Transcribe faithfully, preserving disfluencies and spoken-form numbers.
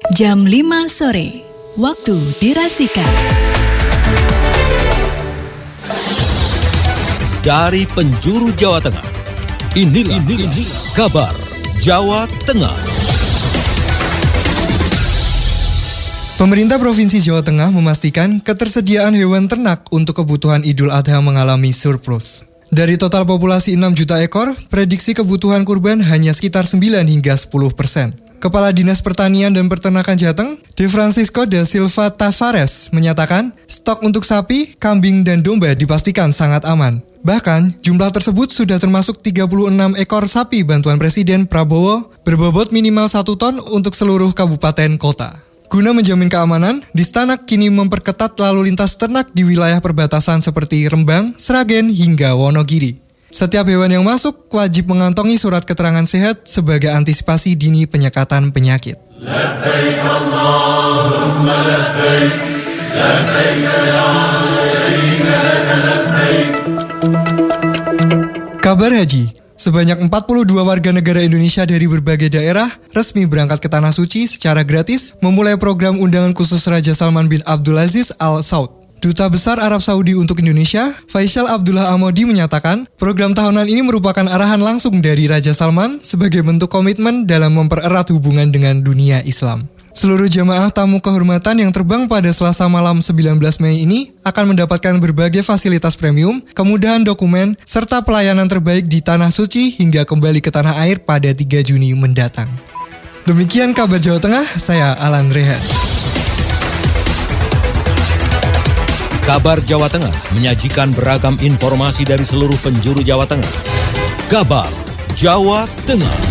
Jam lima sore, waktu dirasikan. Dari penjuru Jawa Tengah, inilah, inilah kabar Jawa Tengah. Pemerintah Provinsi Jawa Tengah memastikan ketersediaan hewan ternak untuk kebutuhan Idul Adha mengalami surplus. Dari total populasi enam juta ekor, prediksi kebutuhan kurban hanya sekitar sembilan hingga sepuluh persen. Kepala Dinas Pertanian dan Peternakan Jateng, De Francisco da Silva Tavares, menyatakan stok untuk sapi, kambing, dan domba dipastikan sangat aman. Bahkan, jumlah tersebut sudah termasuk tiga puluh enam ekor sapi bantuan Presiden Prabowo berbobot minimal satu ton untuk seluruh kabupaten kota. Guna menjamin keamanan, Distanak kini memperketat lalu lintas ternak di wilayah perbatasan seperti Rembang, Sragen, hingga Wonogiri. Setiap hewan yang masuk wajib mengantongi surat keterangan sehat sebagai antisipasi dini penyekatan penyakit. Labbaik Allahumma labbaik, labbaik ya syarika laka labbaik. Kabar haji. Sebanyak empat puluh dua warga negara Indonesia dari berbagai daerah resmi berangkat ke Tanah Suci secara gratis memulai program undangan khusus Raja Salman bin Abdulaziz Al Saud. Duta Besar Arab Saudi untuk Indonesia, Faisal Abdullah Amodi menyatakan, program tahunan ini merupakan arahan langsung dari Raja Salman sebagai bentuk komitmen dalam mempererat hubungan dengan dunia Islam. Seluruh jamaah tamu kehormatan yang terbang pada Selasa malam sembilan belas Mei ini akan mendapatkan berbagai fasilitas premium, kemudahan dokumen, serta pelayanan terbaik di Tanah Suci hingga kembali ke tanah air pada tiga Juni mendatang. Demikian kabar Jawa Tengah, saya Alan Rehan. Kabar Jawa Tengah menyajikan beragam informasi dari seluruh penjuru Jawa Tengah. Kabar Jawa Tengah.